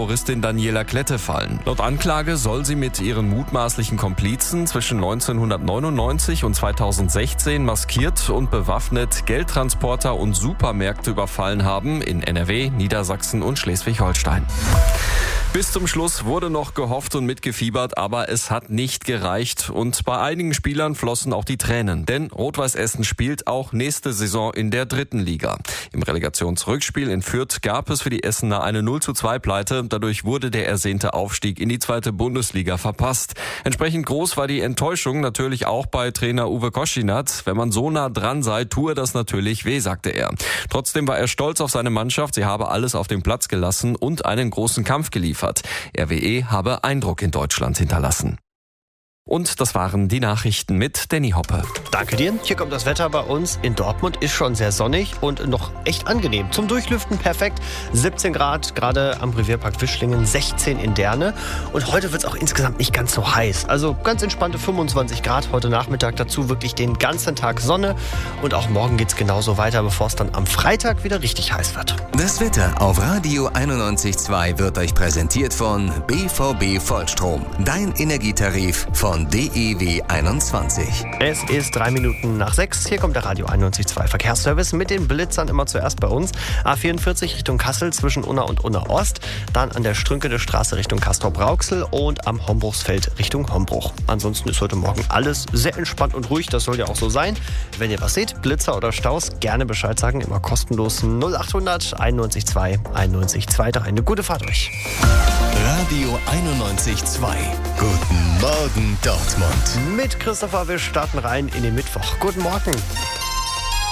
Terroristin Daniela Klette fallen. Laut Anklage soll sie mit ihren mutmaßlichen Komplizen zwischen 1999 und 2016 maskiert und bewaffnet Geldtransporter und Supermärkte überfallen haben in NRW, Niedersachsen und Schleswig-Holstein. Bis zum Schluss wurde noch gehofft und mitgefiebert, aber es hat nicht gereicht. Und bei einigen Spielern flossen auch die Tränen. Denn Rot-Weiß Essen spielt auch nächste Saison in der 3. Liga. Im Relegationsrückspiel in Fürth gab es für die Essener eine 0:2-Pleite. Dadurch wurde der ersehnte Aufstieg in die 2. Bundesliga verpasst. Entsprechend groß war die Enttäuschung natürlich auch bei Trainer Uwe Koschinat. Wenn man so nah dran sei, tue das natürlich weh, sagte er. Trotzdem war er stolz auf seine Mannschaft. Sie habe alles auf den Platz gelassen und einen großen Kampf geliefert. RWE habe Eindruck in Deutschland hinterlassen. Und das waren die Nachrichten mit Danny Hoppe. Danke dir. Hier kommt das Wetter bei uns. In Dortmund ist schon sehr sonnig und noch echt angenehm. Zum Durchlüften perfekt. 17 Grad, gerade am Revierpark Wischlingen, 16 in Derne. Und heute wird es auch insgesamt nicht ganz so heiß. Also ganz entspannte 25 Grad heute Nachmittag. Dazu wirklich den ganzen Tag Sonne. Und auch morgen geht es genauso weiter, bevor es dann am Freitag wieder richtig heiß wird. Das Wetter auf Radio 91.2 wird euch präsentiert von BVB Vollstrom. Dein Energietarif von DEW 21. Es ist 3 Minuten nach 6. Hier kommt der Radio 91.2 Verkehrsservice mit den Blitzern immer zuerst bei uns. A44 Richtung Kassel zwischen Unna und Unna Ost. Dann an der Strünkede Straße Richtung Castrop-Rauxel und am Hombruchsfeld Richtung Hombruch. Ansonsten ist heute Morgen alles sehr entspannt und ruhig. Das soll ja auch so sein. Wenn ihr was seht, Blitzer oder Staus, gerne Bescheid sagen. Immer kostenlos 0800 91.2 91.2. Eine gute Fahrt euch. Radio 91.2. Guten Morgen, Dortmund. Mit Christopher, wir starten rein in den Mittwoch. Guten Morgen.